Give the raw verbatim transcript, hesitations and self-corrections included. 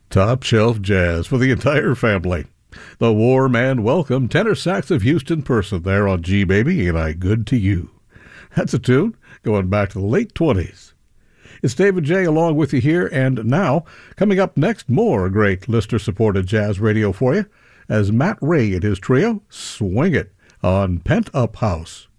Top shelf jazz for the entire family. The warm and welcome tenor sax of Houston person there on G Baby, Ain't I Good to You? That's a tune going back to the late twenties. It's David J. along with you here, and now, coming up next, more great listener-supported jazz radio for you, as Matt Ray and his trio swing it on Pent Up House.